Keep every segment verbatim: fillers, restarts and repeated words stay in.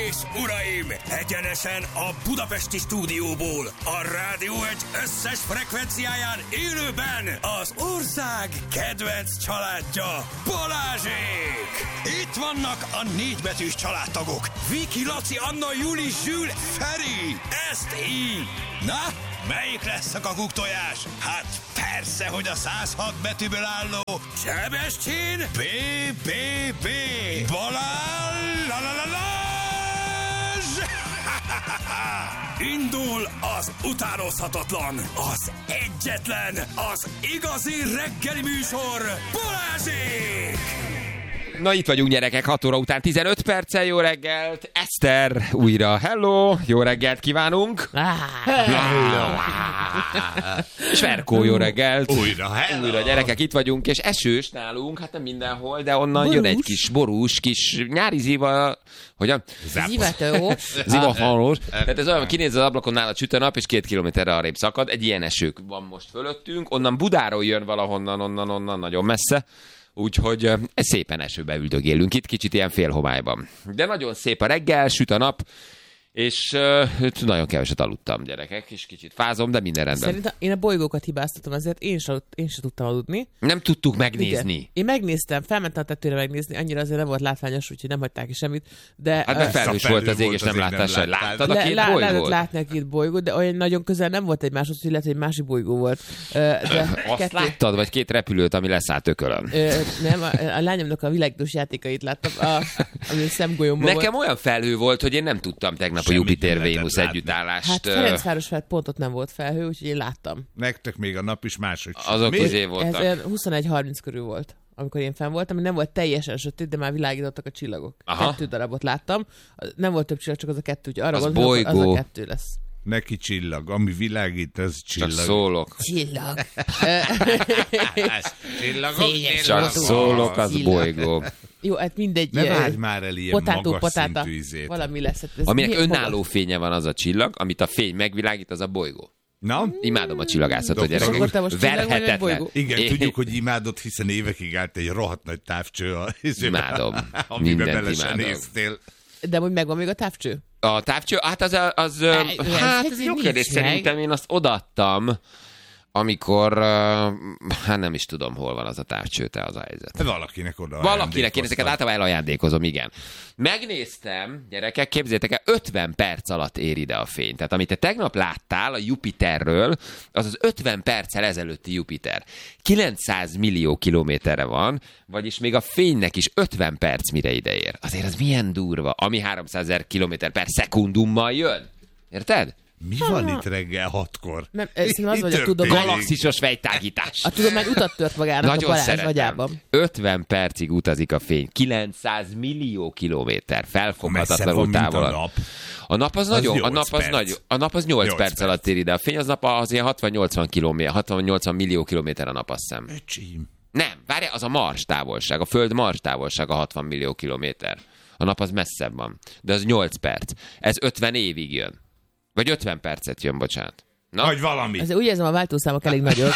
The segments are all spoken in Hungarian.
és uraim, egyenesen a budapesti stúdióból, a Rádió egy összes frekvenciáján élőben az ország kedvenc családja, Balázsék! Itt vannak a négybetűs családtagok, Viki, Laci, Anna, Juli, Zsül, Feri, ezt így. Na, melyik lesz a kakuktojás? Hát persze, hogy a száz hat betűből álló Sebestyén bé bé bé Balázs la la la Lazs! Indul az utánozhatatlan, az egyetlen, az igazi reggeli műsor, Balázsék! Na itt vagyunk, gyerekek, hat óra után tizenöt perccel, jó reggelt. Eszter újra, hello, jó reggelt kívánunk. És Verkó, jó reggelt. Újra, hello. Újra, gyerekek, itt vagyunk, és esős nálunk, hát nem mindenhol, de onnan borús. Jön egy kis borús, kis nyári ziva, hogyan? Zivatós. Zivafalos. Tehát ez olyan, kinéz az ablakon nála süt a nap, és két kilométerre arrébb szakad. Egy ilyen eső van most fölöttünk, onnan Budáról jön valahonnan, onnan, onnan, nagyon messze. Úgyhogy ez szépen esőbe üldögélünk itt, kicsit ilyen félhomályban. De nagyon szép a reggel, süt a nap, és uh, nagyon keveset aludtam, gyerekek, és kicsit fázom, de minden rendben. Szerintem én a bolygókat hibáztatom, ezért én sem, én sem tudtam aludni. Nem tudtuk megnézni. Igen. Én megnéztem, felmentem a tetőre megnézni, annyira azért nem volt látványos, úgyhogy nem hagyták ki semmit. De, hát meg felhős volt az ég, és nem láttál se. Láttad a két le, bolygót? Lehetett látni a két bolygót, de olyan nagyon közel nem volt egymáshoz, hogy lehet, hogy egy másik bolygó volt. De azt kettő... láttad, vagy két repülőt, ami leszállt ökölön? Ö, nem, a, a lányomnak a világos játékait láttam, a, ami szemgolyomban Nekem volt. Olyan felhő volt, hogy én nem tudtam tegnap a Jupiter-Vénusz együttállást. Hát Ferencváros felett pont ott nem volt felhő, úgyhogy én láttam. Nektek még a nap is máshogy. Azok izé voltak. Ez olyan huszonegy harminc körül volt, amikor én fenn voltam, nem volt teljesen sötét, de már világítottak a csillagok. Aha. Kettő darabot láttam. Nem volt több csillag, csak az a kettő, úgyhogy arra az gondolom, bolygó. az a kettő lesz. Neki csillag, ami világít, az csillag. Csak szólok. Csillag. Csillagok, Csak szólok, az Csillag. bolygó. Jó, hát mindegy. Ne várj már el ilyen potátó, magas potáta, szintű izét. valami lesz. Hát ez Aminek milyen önálló magas? fénye van, az a csillag, amit a fény megvilágít, az a bolygó. Na? Imádom a csillagászatot, Akkor gyerekek. te most csillag vagy, vagy Verhetetlen. bolygó? Igen, Én- tudjuk, hogy imádod, hiszen évekig állt egy rohadt nagy távcső a Imádom. amiben Mindent bele sem imádom. néztél. De hogy megvan még a távcső? A távcső, hát az, az, az ez hát azért ez jó nincs kérdés, meg. szerintem én azt odaadtam, amikor, uh, hát nem is tudom, hol van az a távcső, te az a helyzet. De valakinek oda Valakinek én ezeket általában elajándékozom, igen. Megnéztem, gyerekek, képzeljétek el, ötven perc alatt ér ide a fény. Tehát amit te tegnap láttál a Jupiterről, az az ötven perccel ezelőtti Jupiter. kilencszáz millió kilométerre van, vagyis még a fénynek is ötven perc mire ideér. Azért az milyen durva, ami háromszázezer kilométer per szekundummal jön. Érted? Mi van itt reggel hatkor? Nem, szerintem az Mi vagy a történik? tudomány. Galaxisos fejtágítás. A tudomány utat tört magának Nagyon a Balázs szeretem. agyában. ötven percig utazik a fény. kilencszáz millió kilométer. Messze van, Felfoghatatlanul mint a távol. nap. A nap az, Az nagyon, a nyolc nap az perc. nagy, a nap az nyolc nyolc perc perc. alatt ér ide. A fény az nap az ilyen hatvan-nyolcvan kilométer, hatvan-nyolcvan millió kilométer a nap, azt hiszem. Öcsím. Nem, várj, az a Mars távolság, a Föld Mars távolsága hatvan millió kilométer. A nap az messzebb van, de az nyolc perc. Ez ötven évig jön. Vagy ötven percet jön, bocsánat. Na? Vagy valami. Azért úgy érzem, a váltószámok elég nagyok.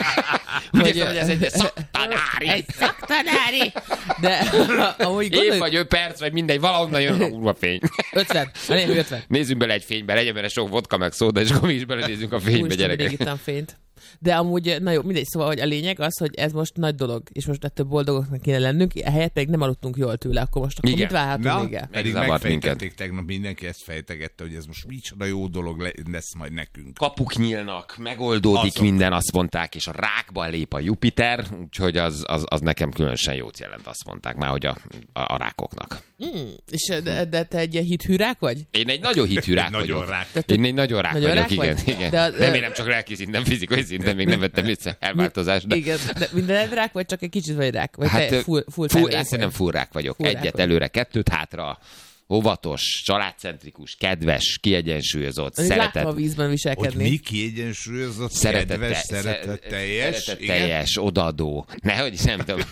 Úgy érzem, hogy ez egy szaktanári. Egy szaktanári! De ahogy Év gondolj, vagy öt perc, vagy mindegy, valahonnan jön a kurva fény. ötven. A lényeg, ötven. Nézzünk bele egy fénybe, legyen bele sok vodka meg szóda, és akkor mi is belenézzünk a fénybe, Úristen, mindig gyerekek. ittam fényt. De amúgy, na jó, mindegy, szóval, hogy a lényeg az, hogy ez most nagy dolog, és most ettől boldogoknak kéne lennünk, ehelyett pedig nem aludtunk jól tőle, akkor most akkor Igen. mit várhatunk Na, még el? pedig Megzavart megfejtették tegnap, mindenki ezt fejtegette, hogy ez most micsoda jó dolog le- lesz majd nekünk. Kapuk nyílnak, megoldódik Azok. minden, azt mondták, és a rákba lép a Jupiter, úgyhogy az, az, az nekem különösen jót jelent, azt mondták már, hogy a, a, a rákoknak. Mm, és de, de te egy ilyen hithűrák vagy? Én egy nagyon hithű rák Nagyon vagyok. rák. Tehát Én egy nagyon rák Nagyon vagyok, rák igen. vagy? igen. De a- Remélem csak lelki szinten, fizikai szinten még nem vettem észre elváltozás. De... Igen, de minden rák, vagy csak egy kicsit vagy rák? Vagy Hát, te full, full, full, time én rák szerintem vagy? full rák vagyok. Full rák Egyet vagy. előre, kettőt hátra. Óvatos, családcentrikus, kedves, kiegyensúlyozott, Mondjuk szeretet. láttam a vízben Hogy viselkedni. mi kiegyensúlyozott, Szeretet, kedves, te- szeretetteljes. Szeretetteljes, odaadó. Nehogy is nem tudom.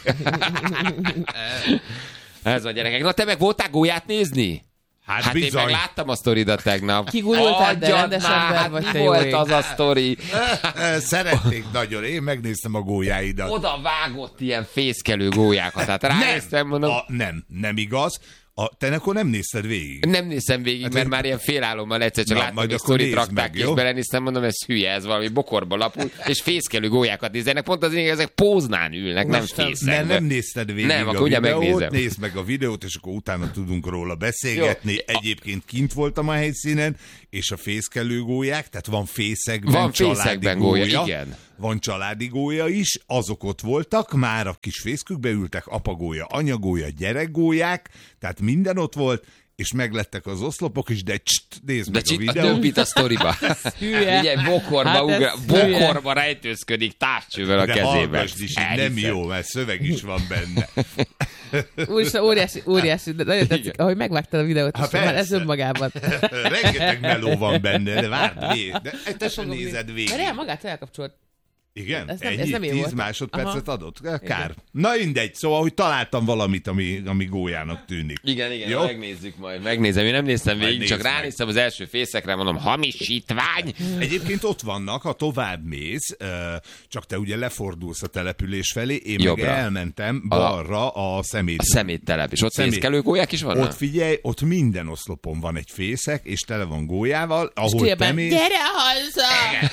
Ez a gyerekek. Na te meg voltál gólyát nézni? Hát, Hát én bizony. meg láttam a sztoridat tegnap. Kigurultál, de Adjad rendes már, ember hát vagy, mi te jó volt ég. az a sztori? Szerették nagyon. Én megnéztem a gólyáidat. Oda vágott ilyen fészkelő gólyákat. Hát ránéztem, mondom. A, nem, nem igaz. A, te akkor nem nézted végig? Nem nézem végig, hát mert én... már ilyen félálommal egyszer csak láttam, hogy sztorit rakták, és belenéztem, mondom, ez hülye, ez valami bokorba lapul, és fészkelő gólyákat néznek, pont az, ezek póznán ülnek, nem fészek. Nem, nem nézted végig nem, a videót, megnézem. Nézd meg a videót, és akkor utána tudunk róla beszélgetni. Jó. Egyébként kint voltam a helyszínen, és a fészkelő gólyák, tehát van fészekben, van családi fészekben gólya, gólya, igen. Van családi gólya is, azok ott voltak, már a kis fészkükbe ültek, apagólya, anyagólya, gyerekgólyák, tehát minden ott volt, és meglettek az oszlopok is, de cst, nézd de meg csit, a videót. De döbbít a sztoriba. Ugye bokorba, hát ugra, bokorba rejtőzködik távcsővel a de kezében. Is, nem jó, mert szöveg is van benne. Úristen, óriási, óriási, de nagyon tetszik, ahogy megvágtad a videót, ha, már ez önmagában. Rengeteg meló van benne, de várd végig, de te sem nézed végig. De magát elkapcsolt. Igen? Ez nem, Ennyi? ez nem tíz volt. másodpercet Aha. adott? Kár. Igen. Na mindegy, szóval, hogy találtam valamit, ami, ami gólyának tűnik. Igen, igen, jó? Megnézzük majd. Megnézem, én nem néztem végig, majd csak ránéztem az első fészekre, mondom, hamisítvány. Egyébként ott vannak, ha tovább mész, csak te ugye lefordulsz a település felé, én jobbra. Meg elmentem balra a szemét. A szeméttelep, és ott szemét. fészkelő gólyák is vannak? Ott figyelj, ott minden oszlopon van egy fészek, és tele van gólyával, ahol te mész. Gyere haza!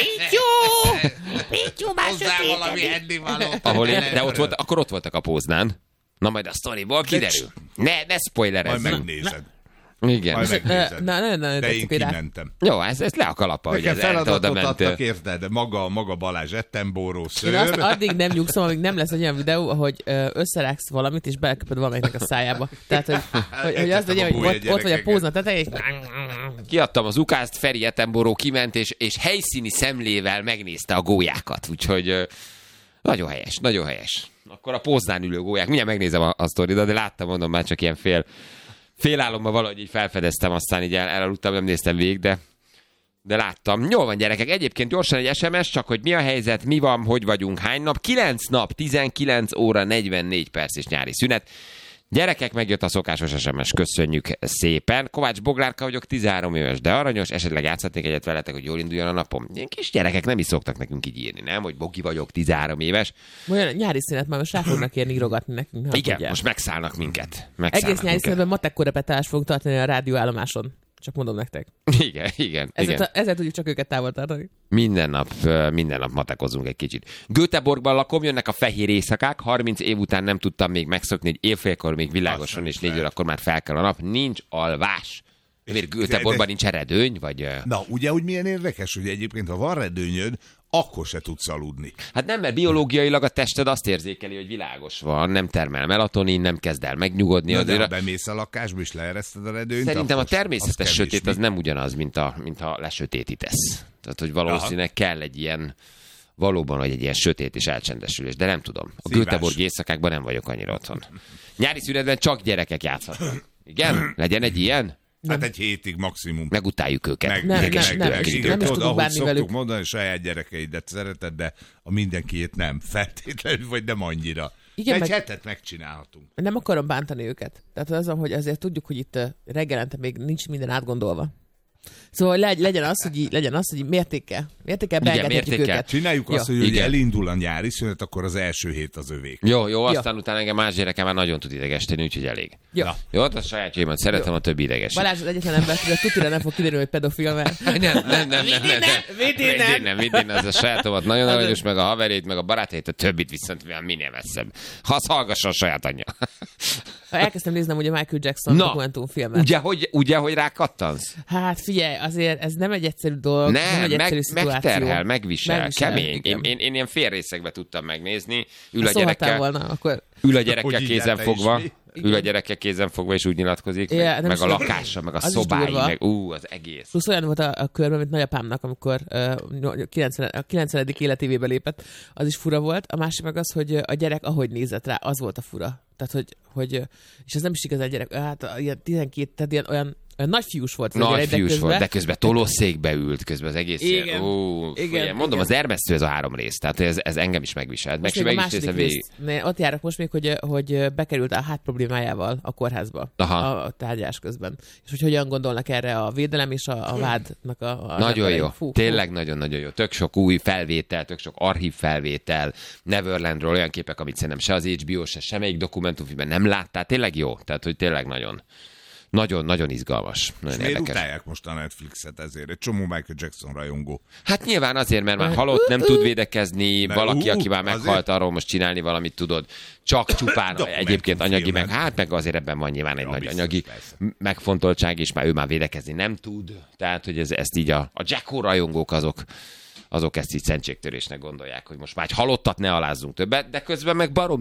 Pityu! Pityu, már valami ennivalót. Ahol én, de ott volt, akkor ott voltak a póznán. Na majd a sztoriból kiderül. Ne, ne spoilerezzünk. Majd megnézed. Igen. Majd megnézed. Na, na, na, de én kimentem. Jó, ez, ez le a kalapa, hogy ez feladatot adtak, érted, maga, maga Balázs Ettenbóró szőr. Én azt addig nem nyugszom, amíg nem lesz egy olyan videó, hogy összerágsz valamit, és beleköpöd valamelyiknek a szájába. Tehát, hogy, hogy, hogy azt legyen, hogy ott, ott vagy a pózna tetején, és... Kiadtam az ukázt, Feri Ettenbóró kiment, és, és helyszíni szemlével megnézte a gólyákat. Úgyhogy nagyon helyes, nagyon helyes. Akkor a póznán ülő gólyák. Mindjárt megnézem a, a sztoridat, de láttam, mondom, már csak ilyen fél Félálomban valahogy így felfedeztem, aztán így el, elaludtam, nem néztem végig, de, de láttam. Jól van, gyerekek, egyébként gyorsan egy es em es, csak hogy mi a helyzet, mi van, hogy vagyunk, hány nap? kilenc nap, tizenkilenc óra, negyvennégy perc és nyári szünet. Gyerekek, megjött a szokásos es em es, köszönjük szépen. Kovács Boglárka vagyok, tizenhárom éves, de aranyos, esetleg játszhatnék egyet veletek, hogy jól induljon a napom. Ilyen kis gyerekek nem is szoktak nekünk így írni, nem? Hogy Bogi vagyok, tizenhárom éves. Olyan nyári szünet már most rá fognak érni írogatni nekünk. Igen, tudják. Most megszállnak minket. Megszállnak egész nyári szünetben matekkorepetálást fogunk tartani a rádióállomáson. Csak mondom nektek. Igen, igen. Ezzel, igen. ezzel tudjuk csak őket távol tartani. Minden nap, minden nap matekozunk egy kicsit. Göteborgban lakom, jönnek a fehér éjszakák, harminc év után nem tudtam még megszokni, hogy évfélkor még világosan, és négy órakor már fel kell a nap. Nincs alvás. Miért Göteborgban nincs redőny? Vagy... Na, ugye, hogy milyen érdekes, hogy egyébként, ha van redőnyöd, akkor se tudsz aludni. Hát nem, mert biológiailag a tested azt érzékeli, hogy világos van, nem termel melatonin, nem kezd el megnyugodni. Na, de ha bemész a lakásba, és leereszted a redőnyt, szerintem a az, természetes az sötét az nem ugyanaz, mint, a, mint ha lesötétítesz. Tehát, hogy valószínűleg Aha. kell egy ilyen, valóban, hogy egy ilyen sötét és elcsendesülés, de nem tudom. A Göteborgi éjszakákban nem vagyok annyira otthon. Nyári szünetben csak gyerekek játszhatnak. Igen? Legyen egy ilyen? Hát egy hétig maximum. Megutáljuk őket. Meg, nem, meg, nem, meg, nem, meg, nem, igen, nem is tudod, tudunk bánni szoktuk velük. mondani, saját gyerekeidet szereted, de a mindenkiét nem. Feltétlenül, vagy nem annyira. Igen, egy meg... hetet megcsinálhatunk. Nem akarom bántani őket. Tehát az, hogy azért tudjuk, hogy itt reggelente még nincs minden átgondolva. Szóval legyen az, hogy, így, legyen az, hogy mértékkel. Mértékkel beengedhetjük őket. Csináljuk azt, hogy ugye elindul a nyári szünet, akkor az első hét az övék. Jó, jó, aztán jó. Utána engem más gyerekem már nagyon tud idegesíteni, úgyhogy elég. Jó. Jó, a sajátjaimat szeretem, jó. A többi idegesít. Balázs az egyetlen ember, hogy tutira nem fog kiderülni, hogy pedofil, mert... Nem, nem, nem, nem, nem, nem. Vidd innen! Nem, vidd innen, az a sajátomat nagyon aranyos, meg a haverét, meg a barátét, a többit viszont minél messzebb. Ha az hallgasson a saját anyja. Ha elkezdtem néznem ugye Michael Jackson Na, dokumentumfilmet. Ugye, hogy, ugye, hogy rákattansz? Hát figyelj, azért ez nem egy egyszerű dolog, nem, nem egy meg, egyszerű szituáció. megterhel, megvisel, megvisel kemény. Én, én, én ilyen félrészekbe tudtam megnézni. Ül a gyerekkel, volna, akkor... ül a gyerekkel kézen fogva. Ül a gyerekkel kézen fogva, és úgy nyilatkozik, yeah, meg, meg a lakása, meg a szobái, meg ú, az egész. Plusz olyan volt a, a körben, mint nagyapámnak, amikor uh, kilencven, a kilencvenedik életévébe lépett, az is fura volt. A másik meg az, hogy a gyerek ahogy nézett rá, az volt a fura. Tehát, hogy, hogy és ez nem is igazán gyerek, hát ilyen tizenkét, tehát ilyen olyan Nagy fiús volt. Nagy gyerek, fiús közben... volt, de közben tolószékbe ült, közben az egész Igen. ilyen, ó, Igen, igen, mondom, igen. az Ermesztő ez a három rész, tehát ez, ez engem is megviselt. Most meg még a meg is második végig. rész. Ne, ott járok most még, hogy, hogy bekerült a hát problémájával a kórházba Aha. a, a tárgyás közben. És hogy hogyan gondolnak erre a védelem és a, a vádnak a, a Nagyon emberei. jó, Fú, tényleg nagyon-nagyon jó. Tök sok új felvétel, tök sok archív felvétel, Neverlandről olyan képek, amit szerintem se az há bé o, se semmelyik dokumentumfilmben nem láttál. Tényleg jó, tehát hogy tényleg nagyon, nagyon, nagyon izgalmas. Nagyon És miért érdekes. utálják most a Netflixet ezért? Egy csomó Michael Jackson rajongó. Hát nyilván azért, mert már halott, nem tud védekezni, Mert valaki, ú, aki már meghalt, azért? arról most csinálni valamit tudod. Csak csupán egyébként anyagi, meg Dokumentumfilmet. hát meg azért ebben van nyilván egy Ja, nagy biztos, anyagi persze. megfontoltság, és már ő már védekezni nem tud. Tehát, hogy ez, ezt így a, a Jacko rajongók azok, azok ezt így szentségtörésnek gondolják, hogy most már egy halottat ne alázzunk többet, de közben meg baromi